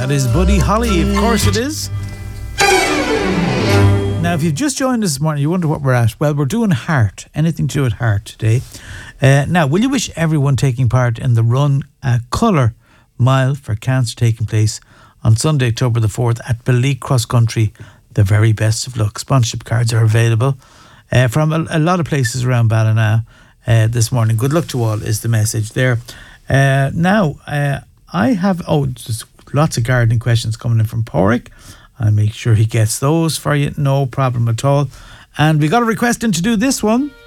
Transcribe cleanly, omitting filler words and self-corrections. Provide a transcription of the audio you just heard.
That is Buddy Holly, of course it is. Now, if you've just joined us this morning, you wonder what we're at. Well, we're doing heart, anything to do with heart today. Now, will you wish everyone taking part in the Run a Colour Mile for Cancer taking place on Sunday, October the 4th at Beleek Cross Country? The very best of luck. Sponsorship cards are available from a lot of places around Ballina this morning. Good luck to all is the message there. Now, I have, there's lots of gardening questions coming in from Porrick. I'll make sure he gets those for you, no problem at all. And we got a request in to do this one.